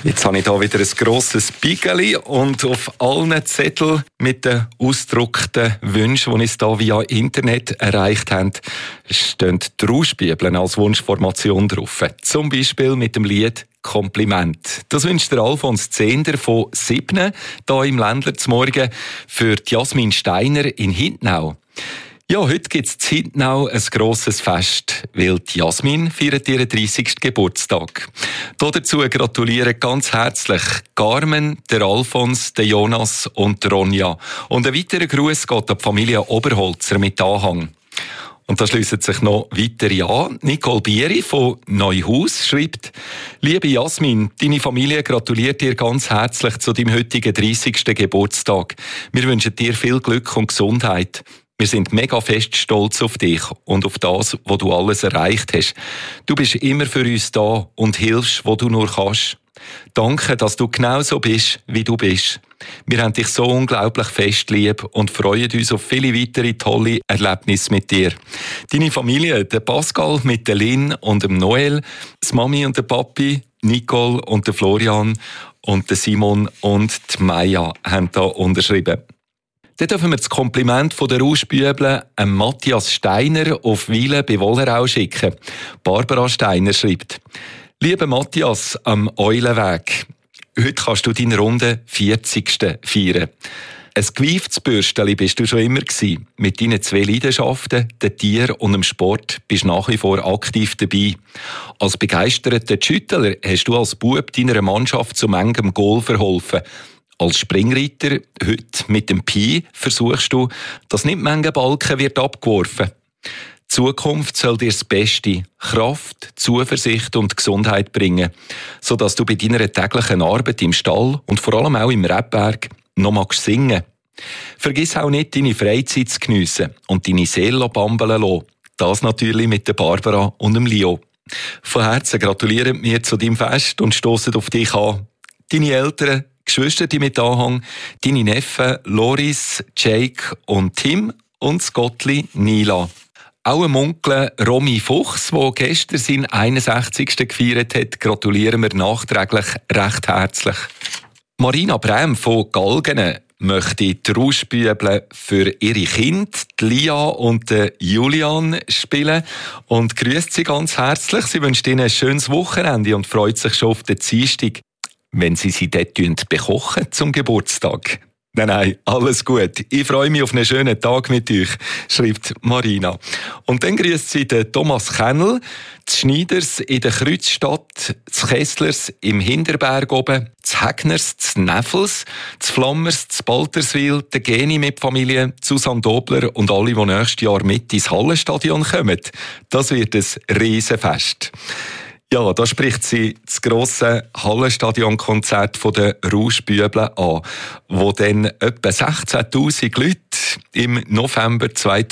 Jetzt habe ich hier wieder ein grosses Bigeli und auf allen Zetteln mit den ausgedruckten Wünschen, die uns hier via Internet erreicht haben, stehen die Rauschbibeln als Wunschformation drauf. Zum Beispiel mit dem Lied «Kompliment». Das wünscht der Alfons Zehnder von Sibnen, hier im Ländler zum Morgen, für die Jasmin Steiner in Hintnau. Ja, heute gibt es in Hintnau ein grosses Fest, weil die Jasmin feiert ihren 30. Geburtstag. Dazu gratulieren ganz herzlich Carmen, der Alfons, der Jonas und der Ronja. Und ein weiterer Gruß geht an die Familie Oberholzer mit Anhang. Und da schliessen sich noch weitere an. Nicole Bieri von Neuhaus schreibt: Liebe Jasmin, deine Familie gratuliert dir ganz herzlich zu deinem heutigen 30. Geburtstag. Wir wünschen dir viel Glück und Gesundheit. Wir sind mega fest stolz auf dich und auf das, was du alles erreicht hast. Du bist immer für uns da und hilfst, wo du nur kannst. Danke, dass du genau so bist, wie du bist. Wir haben dich so unglaublich fest lieb und freuen uns auf viele weitere tolle Erlebnisse mit dir. Deine Familie, der Pascal mit der Lynn und dem Noel, die Mami und der Papi, Nicole und der Florian und der Simon und die Maya haben da unterschrieben. Dann dürfen wir das Kompliment von der Rauschbüble an Matthias Steiner auf Wiele bei Wollerau schicken. Barbara Steiner schreibt: Lieber Matthias am Eulenweg, heute kannst du deinen runden 40. feiern. Ein gewieftes Bürsteli bist du schon immer gewesen. Mit deinen 2 Leidenschaften, den Tieren und dem Sport, bist du nach wie vor aktiv dabei. Als begeisterter Schüttler hast du als Bub deiner Mannschaft zu manchem Goal verholfen. Als Springreiter, heute mit dem Pi, versuchst du, dass nicht manche Balken wird abgeworfen. Die Zukunft soll dir das Beste, Kraft, Zuversicht und Gesundheit bringen, sodass du bei deiner täglichen Arbeit im Stall und vor allem auch im Rebberg noch magst singen. Vergiss auch nicht, deine Freizeit zu geniessen und deine Seele bambeln lassen. Das natürlich mit der Barbara und dem Leo. Von Herzen gratulieren wir zu deinem Fest und stossen auf dich an. Deine Eltern, Geschwister mit Anhang, deine Neffen Loris, Jake und Tim und das Gottli Nila. Auch dem Onkel Romy Fuchs, der gestern seinen 61. gefeiert hat, gratulieren wir nachträglich recht herzlich. Marina Brem von Galgenen möchte die Rauschbüble für ihre Kinder, die Lia und Julian, spielen und grüßt sie ganz herzlich. Sie wünscht ihnen ein schönes Wochenende und freut sich schon auf den Dienstag, wenn sie dort bekochen zum Geburtstag. Nein, alles gut. Ich freue mich auf einen schönen Tag mit euch, schreibt Marina. Und dann grüßt sie den Thomas Kennel, die Schneiders in der Kreuzstadt, die Kesslers im Hinterberg oben, die Hägners, die Neffels, die Flammers, die Balterswil, die Geni mit Familie, Susanne Dobler und alle, die nächstes Jahr mit ins Hallenstadion kommen. Das wird ein Riesenfest. Ja, da spricht sie das grosse Hallenstadionkonzert von der Rauschbüble an, wo dann etwa 16'000 Leute im November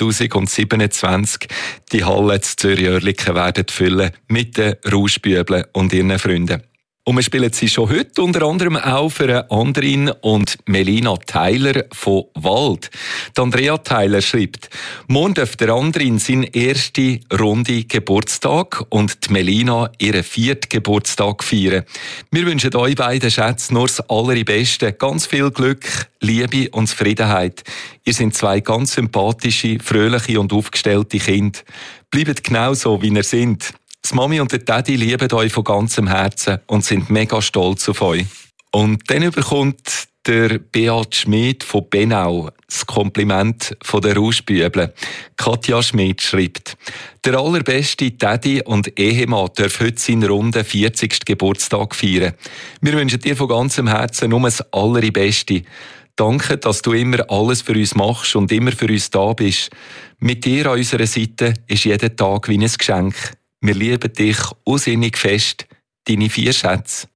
2027 die Halle zu Zürich-Oerlikon werden füllen mit den Rauschbübeln und ihren Freunden. Und wir spielen sie schon heute unter anderem auch für Andrin und Melina Theiler von Wald. Die Andrea Theiler schreibt: Morgen dürfte der Andrin seinen ersten runde Geburtstag und die Melina ihren 4. Geburtstag feiern. Wir wünschen euch beiden Schätzen nur das Allerbeste, ganz viel Glück, Liebe und Zufriedenheit. Ihr seid 2 ganz sympathische, fröhliche und aufgestellte Kinder. Bleibt genau so, wie ihr seid. Die Mami und der Daddy lieben euch von ganzem Herzen und sind mega stolz auf euch. Und dann bekommt der Beat Schmid von Benau das Kompliment von der Rauschbüble. Katja Schmid schreibt: Der allerbeste Daddy und Ehemann darf heute seinen runden 40. Geburtstag feiern. Wir wünschen dir von ganzem Herzen nur das Allerbeste. Danke, dass du immer alles für uns machst und immer für uns da bist. Mit dir an unserer Seite ist jeder Tag wie ein Geschenk. Wir lieben dich unsinnig fest, deine 4 Schätze.